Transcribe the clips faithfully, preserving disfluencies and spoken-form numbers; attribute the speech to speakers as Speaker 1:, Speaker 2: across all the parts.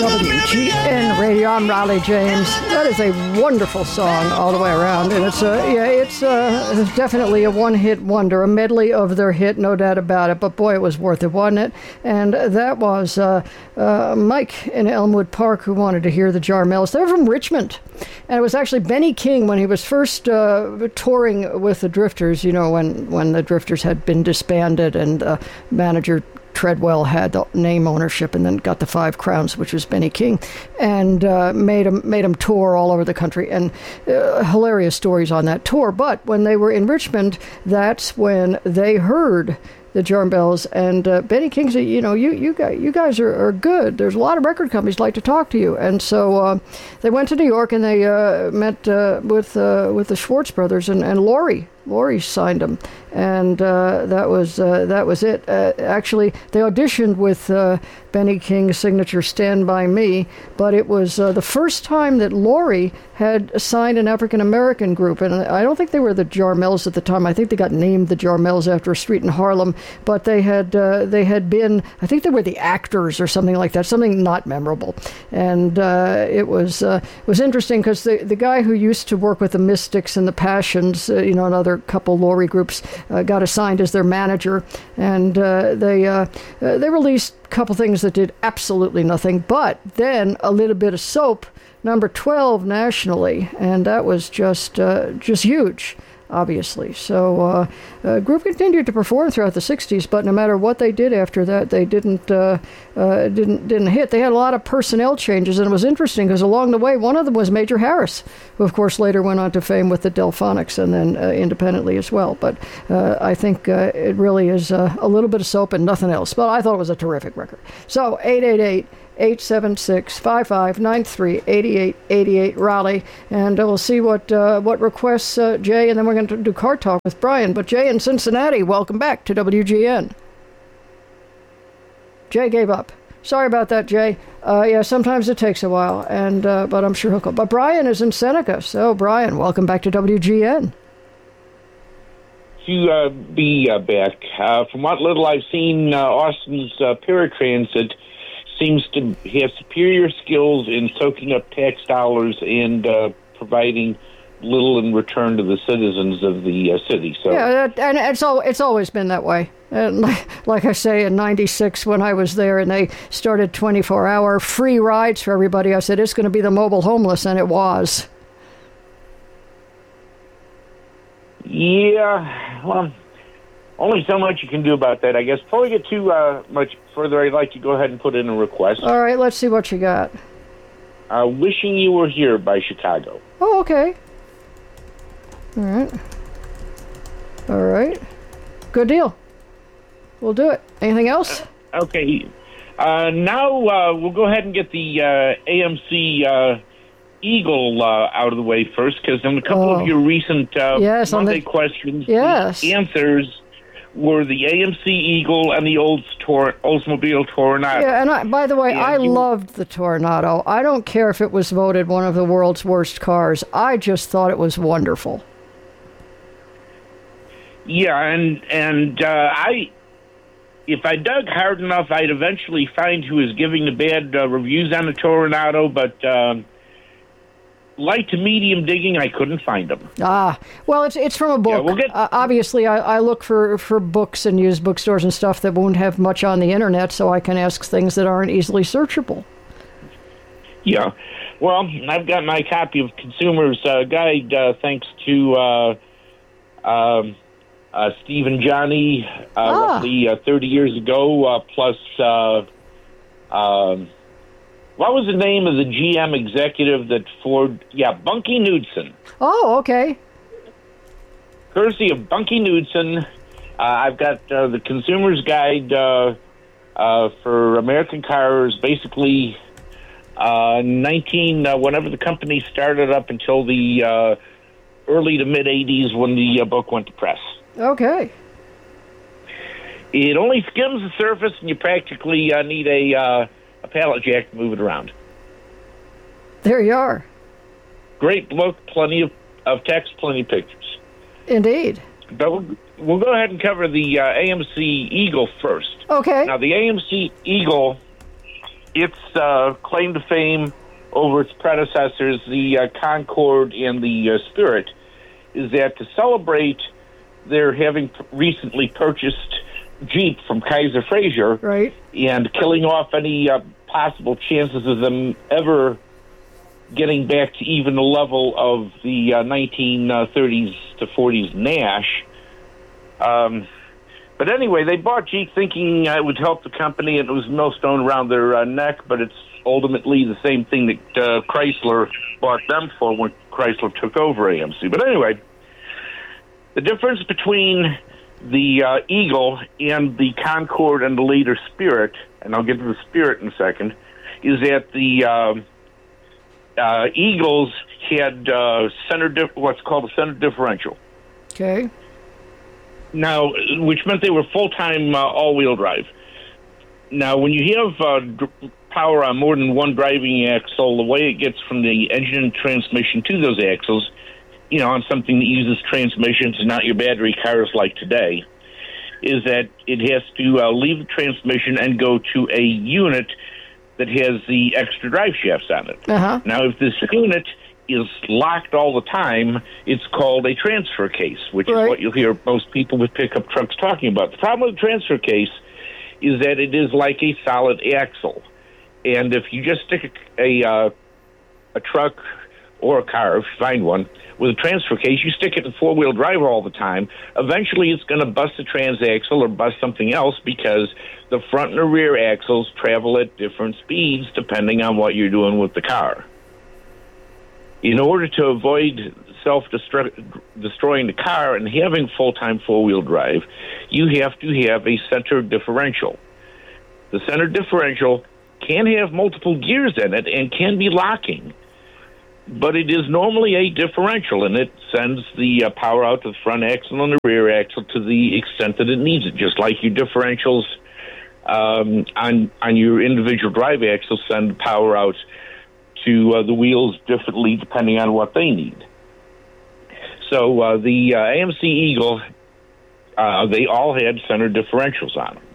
Speaker 1: W G N Radio. I'm Riley James. That is a wonderful song all the way around, and it's a yeah, it's a, definitely a one-hit wonder, a medley of their hit, no doubt about it. But boy, it was worth it, wasn't it? And that was uh, uh, Mike in Elmwood Park who wanted to hear the Jarmels. They're from Richmond, and it was actually Benny King when he was first uh, touring with the Drifters. You know, when when the Drifters had been disbanded and uh, manager Treadwell had the name ownership and then got the Five Crowns, which was Benny King, and uh, made him made him tour all over the country, and uh, hilarious stories on that tour. But when they were in Richmond, that's when they heard the Jarmels, and uh, Benny King said, you know, you you guys, you guys are, are good. There's a lot of record companies like to talk to you. And so uh, they went to New York, and they uh, met uh, with uh, with the Schwartz brothers, and, and Laurie. Laurie signed them, and uh, that was uh, that was it. Uh, actually, they auditioned with uh, Benny King's signature "Stand By Me," but it was uh, the first time that Laurie had signed an African-American group, and I don't think they were the Jarmels at the time. I think they got named the Jarmels after a street in Harlem, but they had uh, they had been, I think they were the Actors or something like that, something not memorable. And uh, it was uh, it was interesting because the the guy who used to work with the Mystics and the Passions, uh, you know, another couple Laurie groups, uh, got assigned as their manager, and uh, they uh, uh, they released a couple things that did absolutely nothing, but then a little bit of Soap, number twelve nationally, and that was just uh, just huge, obviously. So uh, the group continued to perform throughout the sixties, but no matter what they did after that, they didn't uh, uh, didn't didn't hit. They had a lot of personnel changes, and it was interesting because along the way, one of them was Major Harris, who of course later went on to fame with the Delphonics and then uh, independently as well. But uh, I think uh, it really is uh, a little bit of Soap and nothing else. But I thought it was a terrific record. So eight eight eight, eight seven six, five five nine three, eight eight eight eight, Raleigh, and uh, we'll see what uh, what requests uh, Jay, and then we're going to do Car Talk with Brian. But Jay in Cincinnati, welcome back to W G N. Jay gave up. Sorry about that, Jay. Uh, yeah, sometimes it takes a while, and uh, but I'm sure he'll come. But Brian is in Seneca, so Brian, welcome back to W G N.
Speaker 2: To uh, be uh, back. Uh, from what little I've seen, uh, Austin's uh, paratransit seems to have superior skills in soaking up tax dollars and uh, providing little in return to the citizens of the uh, city. So
Speaker 1: yeah, and it's all it's always been that way. And like, like I say, in ninety-six when I was there and they started twenty-four hour free rides for everybody, I said it's going to be the mobile homeless, and it was.
Speaker 2: Yeah, well, only so much you can do about that, I guess. Before we get too uh, much further, I'd like to go ahead and put in a request.
Speaker 1: All right, let's see what you got.
Speaker 2: Uh, Wishing You Were Here by Chicago.
Speaker 1: Oh, okay. All right. All right. Good deal. We'll do it. Anything else?
Speaker 2: Uh, okay. Uh, now uh, we'll go ahead and get the uh, A M C uh, Eagle uh, out of the way first, because in a couple
Speaker 1: oh.
Speaker 2: of your recent uh,
Speaker 1: yes,
Speaker 2: Monday
Speaker 1: the...
Speaker 2: questions,
Speaker 1: yes.
Speaker 2: the answers were the A M C Eagle and the old tor- Oldsmobile Tornado.
Speaker 1: Yeah, and I, by the way,
Speaker 2: yeah,
Speaker 1: I
Speaker 2: you...
Speaker 1: loved the Tornado. I don't care if it was voted one of the world's worst cars. I just thought it was wonderful.
Speaker 2: Yeah, and and uh, I, if I dug hard enough, I'd eventually find who was giving the bad uh, reviews on the Tornado, but um, light to medium digging, I couldn't find them.
Speaker 1: Ah, well, it's it's from a book.
Speaker 2: Yeah, we'll get...
Speaker 1: uh, obviously, I, I look for, for books and used bookstores and stuff that won't have much on the internet, so I can ask things that aren't easily searchable.
Speaker 2: Yeah, well, I've got my copy of Consumer's uh, Guide, uh, thanks to uh, um, uh, Steve and Johnny, uh, ah. roughly uh, thirty years ago, uh, plus, uh, um, what was the name of the G M executive that Ford, yeah, Bunky Knudsen.
Speaker 1: Oh, okay.
Speaker 2: Courtesy of Bunky Knudsen, uh, I've got uh, the Consumer's Guide uh, uh, for American cars, basically uh, nineteen, uh, whenever the company started up until the uh, early to mid-eighties when the uh, book went to press.
Speaker 1: Okay.
Speaker 2: It only skims the surface, and you practically uh, need a, uh, a pallet jack to move it around.
Speaker 1: There you are.
Speaker 2: Great book, plenty of, of text, plenty of pictures.
Speaker 1: Indeed.
Speaker 2: But we'll, we'll go ahead and cover the uh, A M C Eagle first.
Speaker 1: Okay.
Speaker 2: Now, the A M C Eagle its uh, claim to fame over its predecessors, the uh, Concorde and the uh, Spirit, is that to celebrate their having p- recently purchased Jeep from Kaiser Fraser,
Speaker 1: right,
Speaker 2: and killing off any uh, possible chances of them ever getting back to even the level of the uh, nineteen thirties to forties Nash. Um, but anyway, they bought Jeep thinking uh, it would help the company, and it was millstone around their uh, neck, but it's ultimately the same thing that uh, Chrysler bought them for when Chrysler took over A M C. But anyway, the difference between the uh, Eagle and the Concorde and the later Spirit, and I'll get to the Spirit in a second, is that the uh, uh, Eagles had uh, center dif- what's called a center differential.
Speaker 1: Okay.
Speaker 2: Now, which meant they were full-time uh, all-wheel drive. Now, when you have uh, d- power on more than one driving axle, the way it gets from the engine and transmission to those axles, you know, on something that uses transmissions and not your battery cars like today, is that it has to uh, leave the transmission and go to a unit that has the extra drive shafts on it.
Speaker 1: Uh-huh.
Speaker 2: Now, if this unit is locked all the time, it's called a transfer case, which
Speaker 1: right.
Speaker 2: is what you'll hear most people with pickup trucks talking about. The problem with the transfer case is that it is like a solid axle. And if you just stick a, a, uh, a truck or a car, if you find one, with a transfer case, you stick it in four-wheel drive all the time, eventually it's going to bust the transaxle or bust something else because the front and the rear axles travel at different speeds depending on what you're doing with the car. In order to avoid self-destroying the car and having full-time four-wheel drive, you have to have a center differential. The center differential can have multiple gears in it and can be locking, but it is normally a differential, and it sends the uh, power out to the front axle and the rear axle to the extent that it needs it, just like your differentials um, on on your individual drive axles send power out to uh, the wheels differently depending on what they need. So uh, the uh, A M C Eagle, uh, they all had center differentials on them.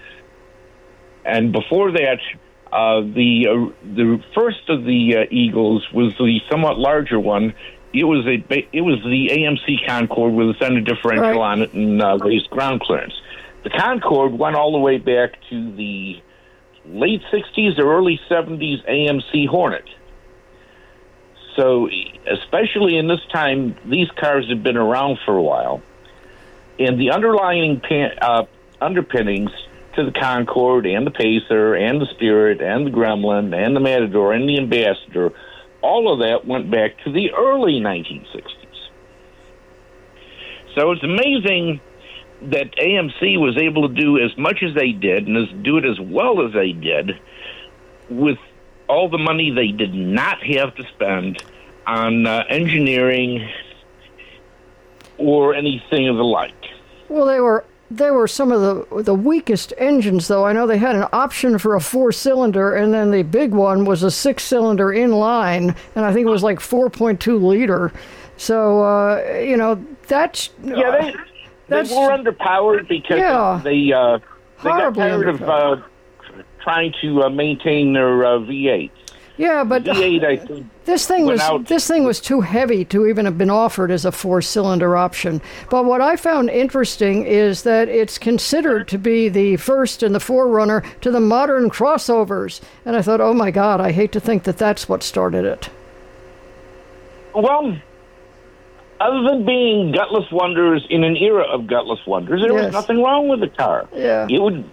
Speaker 2: And before that, uh, the uh, the first of the uh, Eagles was the somewhat larger one. It was a it was the A M C Concorde with a center differential right. on it and uh, raised ground clearance. The Concorde went all the way back to the late sixties or early seventies A M C Hornet. So, especially in this time, these cars have been around for a while, and the underlying pan, uh, underpinnings to the Concorde and the Pacer and the Spirit and the Gremlin and the Matador and the Ambassador, all of that went back to the early nineteen sixties. So it's amazing that A M C was able to do as much as they did and as, do it as well as they did with all the money they did not have to spend on uh, engineering or anything of the like.
Speaker 1: Well, they were they were some of the the weakest engines, though. I know they had an option for a four-cylinder, and then the big one was a six-cylinder inline, and I think it was like four point two liter. So, uh, you know, that's... Uh,
Speaker 2: yeah, they,
Speaker 1: that's,
Speaker 2: they were underpowered because
Speaker 1: yeah,
Speaker 2: they, uh, they got tired of uh, trying to uh, maintain their uh, V eights.
Speaker 1: Yeah, but
Speaker 2: V eight, I think,
Speaker 1: this thing was
Speaker 2: out.
Speaker 1: this thing was too heavy to even have been offered as a four-cylinder option. But what I found interesting is that it's considered to be the first and the forerunner to the modern crossovers. And I thought, oh my God, I hate to think that that's what started it.
Speaker 2: Well, other than being gutless wonders in an era of gutless wonders, there
Speaker 1: yes.
Speaker 2: was nothing wrong with the car.
Speaker 1: Yeah,
Speaker 2: it would.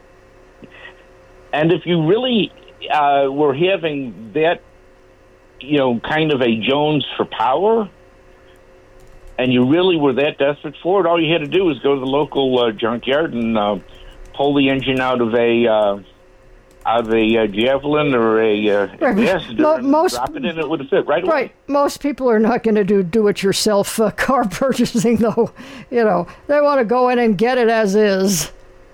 Speaker 2: And if you really uh, were having that, you know, kind of a Jones for power, and you really were that desperate for it, all you had to do was go to the local uh, junkyard and uh, pull the engine out of a uh, out of a uh, Javelin or a uh,
Speaker 1: right.
Speaker 2: Ambassador
Speaker 1: Mo-
Speaker 2: and
Speaker 1: most,
Speaker 2: drop it in, it would have fit right away.
Speaker 1: Right. Most people are not going to do do-it-yourself uh, car purchasing, though. You know, they want to go in and get it as is.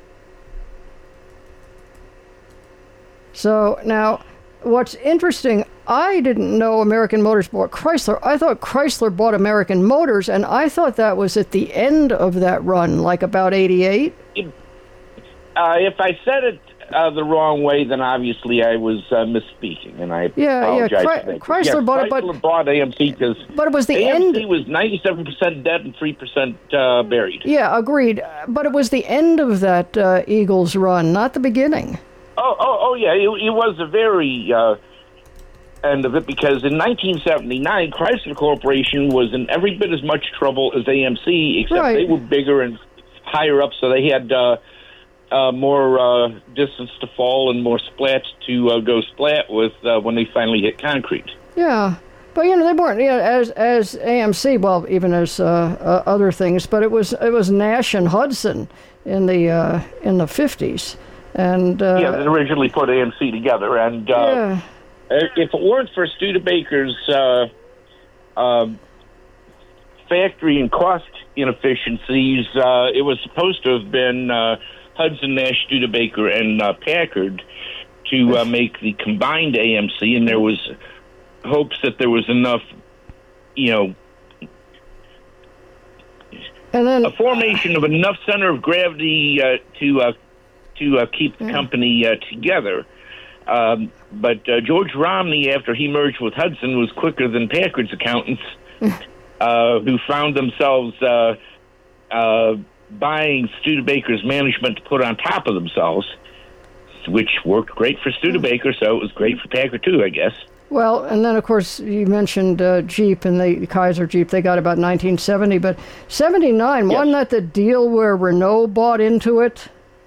Speaker 1: So now, what's interesting, I didn't know American Motors bought Chrysler. I thought Chrysler bought American Motors, and I thought that was at the end of that run, like about eighty-eight.
Speaker 2: Uh, if I said it uh, the wrong way, then obviously I was uh, misspeaking, and I
Speaker 1: yeah,
Speaker 2: apologize
Speaker 1: yeah.
Speaker 2: for that.
Speaker 1: Chrysler
Speaker 2: yeah,
Speaker 1: bought it,
Speaker 2: Chrysler
Speaker 1: but
Speaker 2: bought A M C because
Speaker 1: but it was the
Speaker 2: A M C
Speaker 1: end.
Speaker 2: was ninety-seven percent dead and three percent uh, buried.
Speaker 1: Yeah, agreed. But it was the end of that uh, Eagles run, not the beginning.
Speaker 2: Oh, oh, oh, yeah. It, it was a very uh, end of it because in nineteen seventy-nine, Chrysler Corporation was in every bit as much trouble as A M C, except
Speaker 1: Right.
Speaker 2: they were bigger and higher up, so they had uh, uh, more uh, distance to fall and more splats to uh, go splat with uh, when they finally hit concrete.
Speaker 1: Yeah. But you know they weren't, you know, as as A M C, well, even as uh, uh, other things. But it was it was Nash and Hudson in the uh, in the fifties, and uh,
Speaker 2: yeah, they originally put A M C together, and uh,
Speaker 1: yeah.
Speaker 2: if it weren't for Studebaker's uh, uh, factory and cost inefficiencies, uh, it was supposed to have been uh, Hudson, Nash, Studebaker, and uh, Packard to uh, make the combined A M C, and there was hopes that there was enough, you know,
Speaker 1: And then
Speaker 2: a formation of enough center of gravity uh, to uh, to uh, keep the
Speaker 1: yeah.
Speaker 2: company uh, together. Um, but uh, George Romney, after he merged with Hudson, was quicker than Packard's accountants, uh, who found themselves uh, uh, buying Studebaker's management to put on top of themselves, which worked great for Studebaker, so it was great for Packard too, I guess.
Speaker 1: Well, and then, of course, you mentioned uh, Jeep and the Kaiser Jeep. They got about nineteen seventy, but seventy-nine,
Speaker 2: Yes.
Speaker 1: wasn't that the deal where Renault bought into it?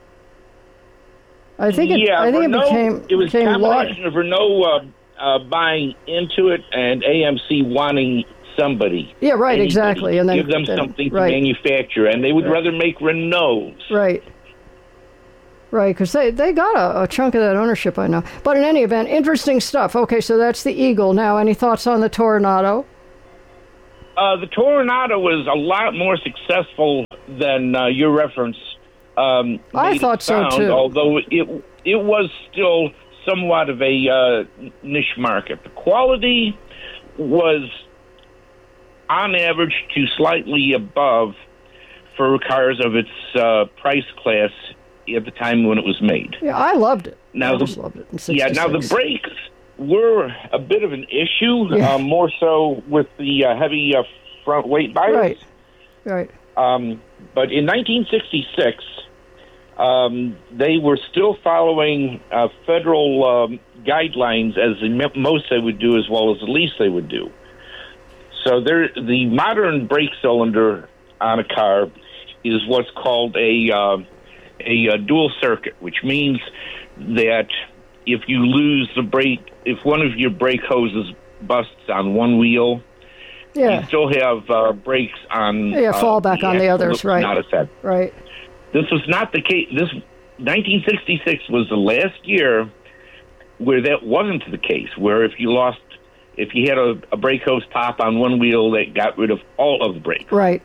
Speaker 1: I think it,
Speaker 2: yeah,
Speaker 1: I think
Speaker 2: Renault,
Speaker 1: it became
Speaker 2: it was a
Speaker 1: became law-
Speaker 2: combination of Renault uh, uh, buying into it and A M C wanting somebody.
Speaker 1: Yeah, right,
Speaker 2: anybody,
Speaker 1: exactly. And then
Speaker 2: give them
Speaker 1: then,
Speaker 2: something
Speaker 1: right,
Speaker 2: to manufacture, and they would
Speaker 1: Right.
Speaker 2: rather make Renaults.
Speaker 1: Right. Right, because they, they got a, a chunk of that ownership, I know. But in any event, interesting stuff. Okay, so that's the Eagle. Now, any thoughts on the Toronado?
Speaker 2: Uh, the Toronado was a lot more successful than uh, your reference. Um,
Speaker 1: I
Speaker 2: made it
Speaker 1: thought so,
Speaker 2: sound,
Speaker 1: too.
Speaker 2: Although it it was still somewhat of a uh, niche market. The quality was on average to slightly above for cars of its uh, price class at the time when it was made.
Speaker 1: Yeah, I loved it.
Speaker 2: Now
Speaker 1: I
Speaker 2: the,
Speaker 1: just loved it in
Speaker 2: yeah, now the
Speaker 1: sixty-six.
Speaker 2: brakes were a bit of an issue,
Speaker 1: Yeah.
Speaker 2: uh, more so with the uh, heavy uh, front weight bias.
Speaker 1: Right, right.
Speaker 2: Um, but in nineteen sixty-six, um, they were still following uh, federal um, guidelines as the m- most they would do as well as the least they would do. So there, the modern brake cylinder on a car is what's called a uh, a, a dual circuit, which means that if you lose the brake, if one of your brake hoses busts on one wheel,
Speaker 1: Yeah,
Speaker 2: you still have uh, brakes on
Speaker 1: yeah,
Speaker 2: uh,
Speaker 1: fallback on the
Speaker 2: axle
Speaker 1: others,
Speaker 2: that was
Speaker 1: right.
Speaker 2: Not affected.
Speaker 1: right.
Speaker 2: This was not the case. This nineteen sixty-six was the last year where that wasn't the case. Where if you lost, if you had a, a brake hose pop on one wheel, that got rid of all of the brakes.
Speaker 1: Right.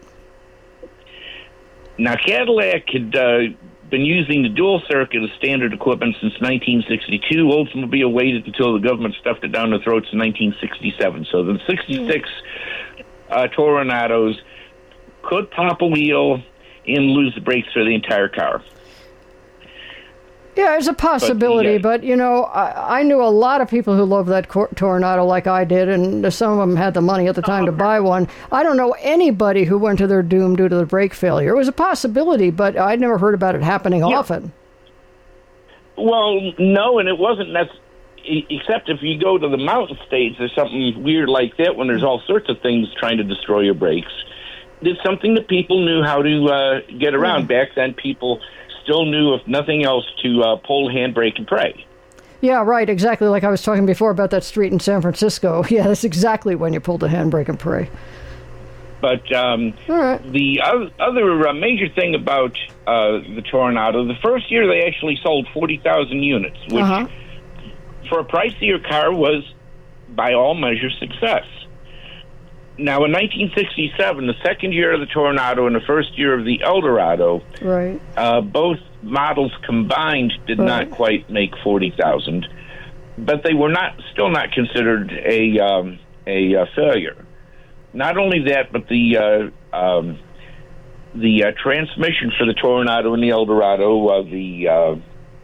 Speaker 2: Now Cadillac had uh, been using the dual circuit as standard equipment since nineteen sixty-two. Oldsmobile waited until the government stuffed it down their throats in nineteen sixty-seven. So the sixty-six uh, Toronados could pop a wheel and lose the brakes for the entire car.
Speaker 1: Yeah, it's a possibility,
Speaker 2: But,
Speaker 1: but,
Speaker 2: yeah.
Speaker 1: you know, I, I knew a lot of people who loved that cor- Toronado like I did, and some of them had the money at the time to buy one. I don't know anybody who went to their doom due to the brake failure. It was a possibility, but I'd never heard about it happening
Speaker 2: Yeah.
Speaker 1: often.
Speaker 2: Well, no, and it wasn't necessarily, except if you go to the mountain states, there's something weird like that when there's all sorts of things trying to destroy your brakes. It's something that people knew how to uh, get around. Back then, people still knew, if nothing else, to uh, pull the handbrake and pray.
Speaker 1: Yeah, right, exactly like I was talking before about that street in San Francisco. Yeah, that's exactly when you pulled the handbrake and pray.
Speaker 2: But um,
Speaker 1: All right.
Speaker 2: the other, other uh, major thing about uh, the Toronado, the first year they actually sold forty thousand units, which
Speaker 1: Uh-huh.
Speaker 2: for a pricier car was, by all measures, success. Now, in nineteen sixty-seven, the second year of the Toronado and the first year of the Eldorado,
Speaker 1: Right.
Speaker 2: uh, both models combined did
Speaker 1: Right.
Speaker 2: not quite make forty thousand, but they were not still not considered a um, a uh, failure. Not only that, but the uh, um, the uh, transmission for the Toronado and the Eldorado, uh, the uh,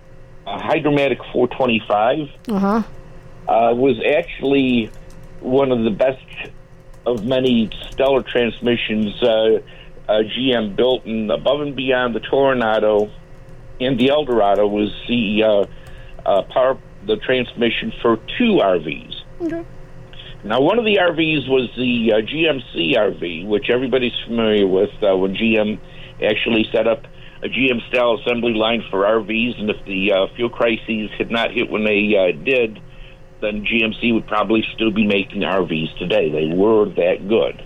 Speaker 2: a Hydromatic four twenty-five.
Speaker 1: Uh-huh.
Speaker 2: Uh, was actually one of the best of many stellar transmissions uh, uh, G M built, and above and beyond the Toronado and the Eldorado was the uh, uh, power, the transmission for two R Vs.
Speaker 1: Okay.
Speaker 2: Now, one of the R Vs was the uh, G M C R V, which everybody's familiar with uh, when G M actually set up a G M-style assembly line for R Vs, and if the uh, fuel crises had not hit when they uh, did, then G M C would probably still be making R Vs today. They were that good.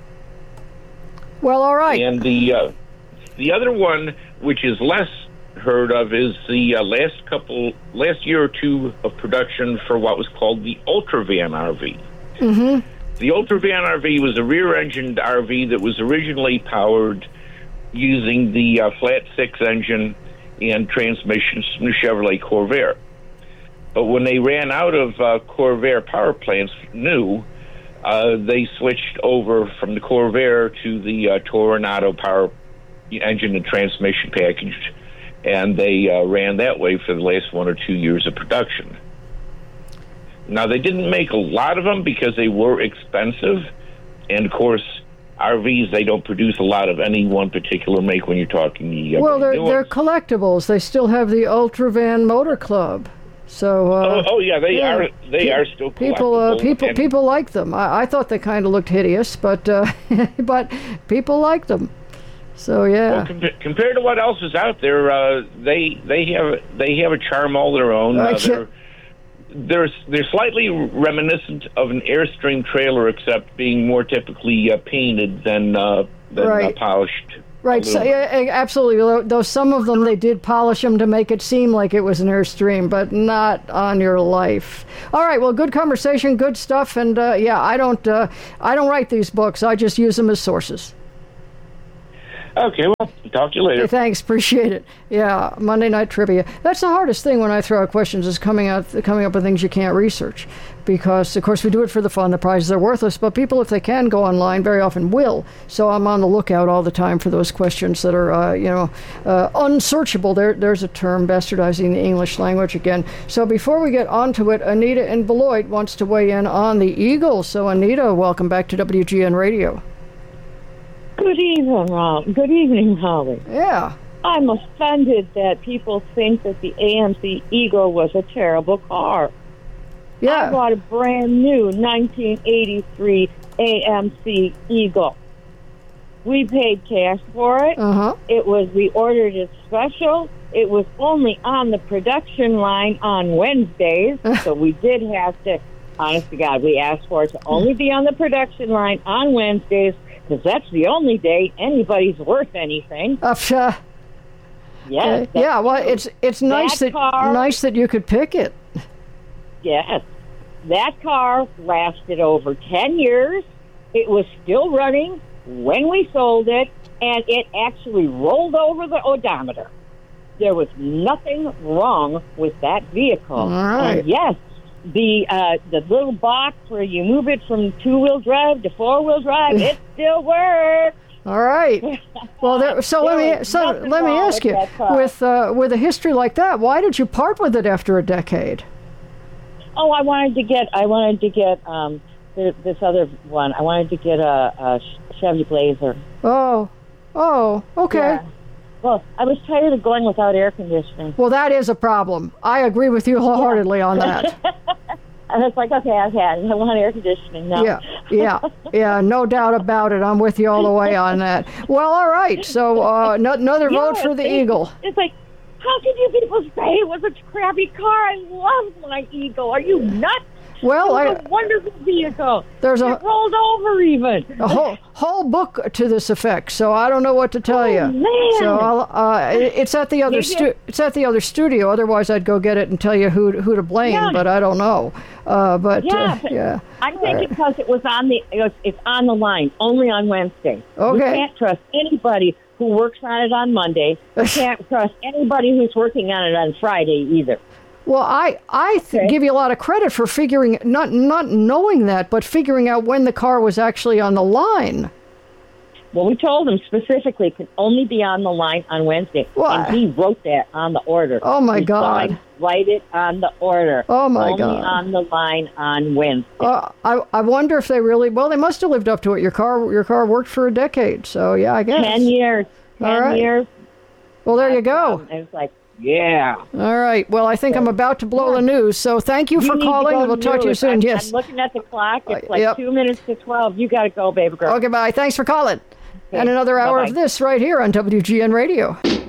Speaker 1: Well, all right.
Speaker 2: And the uh, the other one, which is less heard of, is the uh, last couple, last year or two of production for what was called the Ultravan R V.
Speaker 1: Mm-hmm.
Speaker 2: The Ultravan R V was a rear-engined R V that was originally powered using the uh, flat six engine and transmissions from the Chevrolet Corvair. But when they ran out of uh, Corvair power plants new, uh, they switched over from the Corvair to the uh, Toronado power engine and transmission package, and they uh, ran that way for the last one or two years of production. Now, they didn't make a lot of them because they were expensive, and of course, R Vs, they don't produce a lot of any one particular make when you're talking the... Uh,
Speaker 1: well, they're, they're collectibles. They still have the Ultravan Motor Club. So, uh,
Speaker 2: oh, oh, yeah, they
Speaker 1: yeah.
Speaker 2: are They Pe- are still
Speaker 1: people. Uh, people,
Speaker 2: and,
Speaker 1: people like them. I, I thought they kind of looked hideous, but uh, but people like them. So yeah.
Speaker 2: Well, com- compared to what else is out there, uh, they they have they have a charm all their own. Uh, they're, they're they're slightly reminiscent of an Airstream trailer, except being more typically uh, painted than uh, than
Speaker 1: right.
Speaker 2: uh, polished.
Speaker 1: Right, so, yeah, absolutely. Though some of them, they did polish them to make it seem like it was an Airstream, but not on your life. All right, well, good conversation, good stuff, and uh, yeah, I don't, uh, I don't write these books. I just use them as sources.
Speaker 2: Okay, well, talk to you later.
Speaker 1: Hey, thanks, appreciate it. Yeah, Monday Night Trivia. That's the hardest thing when I throw out questions, is coming out, coming up with things you can't research. Because, of course, we do it for the fun. The prizes are worthless, but people, if they can go online, very often will. So I'm on the lookout all the time for those questions that are, uh, you know, uh, unsearchable. There, there's a term, bastardizing the English language again. So before we get on to it, Anita in Beloit wants to weigh in on the Eagle. So, Anita, welcome back to W G N Radio.
Speaker 3: Good evening, Rob. Good evening, Holly.
Speaker 1: Yeah.
Speaker 3: I'm offended that people think that the A M C Eagle was a terrible car.
Speaker 1: Yeah.
Speaker 3: I bought a brand new nineteen eighty-three A M C Eagle. We paid cash for it.
Speaker 1: Uh-huh.
Speaker 3: It was, we ordered it special. It was only on the production line on Wednesdays, so we did have to, honest to God, we asked for it to only be on the production line on Wednesdays, because that's the only day anybody's worth anything.
Speaker 1: Uh, uh,
Speaker 3: yes.
Speaker 1: uh, yeah, well, it's it's nice that,
Speaker 3: that car,
Speaker 1: nice that you could pick it.
Speaker 3: Yes. That car lasted over ten years. It was still running when we sold it, and it actually rolled over the odometer. There was nothing wrong with that vehicle.
Speaker 1: All right.
Speaker 3: And yes, the uh, the little box where you move it from two-wheel drive to four-wheel drive, it still works.
Speaker 1: All right. Well, there, so
Speaker 3: there
Speaker 1: let me so let me ask you, with uh, with a history like that, why did you part with it after a decade?
Speaker 3: Oh, I wanted to get I wanted to get um, this other one. I wanted to get a, a Chevy Blazer.
Speaker 1: Oh, oh, okay.
Speaker 3: Yeah. Well, I was tired of going without air conditioning.
Speaker 1: Well, that is a problem. I agree with you wholeheartedly yeah. on that.
Speaker 3: And it's like, okay, I've had it. I want air conditioning now.
Speaker 1: Yeah, yeah, yeah, no doubt about it. I'm with you all the way on that. Well, all right. So uh, no, another
Speaker 3: yeah,
Speaker 1: vote for the
Speaker 3: it,
Speaker 1: Eagle.
Speaker 3: It's like, how can you people say it was a crappy car? I love my Eagle. Are you nuts?
Speaker 1: Well,
Speaker 3: it was
Speaker 1: I,
Speaker 3: a wonderful vehicle.
Speaker 1: There's
Speaker 3: it
Speaker 1: a,
Speaker 3: rolled over even.
Speaker 1: A whole whole book to this effect, so I don't know what to tell
Speaker 3: oh,
Speaker 1: you.
Speaker 3: Man.
Speaker 1: So I'll, uh, it's at the other stu- it's at the other studio. Otherwise, I'd go get it and tell you who who to blame.
Speaker 3: Yeah.
Speaker 1: But I don't know. Uh, but
Speaker 3: yeah,
Speaker 1: uh,
Speaker 3: but
Speaker 1: yeah.
Speaker 3: I think right. because it was on the it was, it's on the line only on Wednesday.
Speaker 1: Okay.
Speaker 3: You can't trust anybody who works on it on Monday. You can't trust anybody who's working on it on Friday either.
Speaker 1: Well, I I th- okay. give you a lot of credit for figuring not not knowing that, but figuring out when the car was actually on the line.
Speaker 3: Well, we told him specifically it could only be on the line on Wednesday,
Speaker 1: well,
Speaker 3: and he wrote that on the order.
Speaker 1: Oh my
Speaker 3: we
Speaker 1: God!
Speaker 3: Signed, write it on the order.
Speaker 1: Oh, my
Speaker 3: Only
Speaker 1: God.
Speaker 3: on the line on Wednesday.
Speaker 1: Uh, I I wonder if they really, well, they must have lived up to it. Your car your car worked for a decade, so yeah, I guess.
Speaker 3: Ten years. Ten
Speaker 1: All right.
Speaker 3: years.
Speaker 1: Well, there you go.
Speaker 3: Um, It's like, yeah.
Speaker 1: All right. Well, I think I'm about to blow the news, so thank you,
Speaker 3: You
Speaker 1: for
Speaker 3: need to
Speaker 1: calling.
Speaker 3: go
Speaker 1: We'll
Speaker 3: to
Speaker 1: talk to you
Speaker 3: news.
Speaker 1: soon.
Speaker 3: I'm,
Speaker 1: Yes.
Speaker 3: I'm looking at the clock. It's
Speaker 1: Uh,
Speaker 3: like
Speaker 1: yep.
Speaker 3: two minutes to twelve. You got to go, baby girl.
Speaker 1: Okay, bye. Thanks for calling. And another hour
Speaker 3: Bye-bye.
Speaker 1: of this right here on W G N Radio.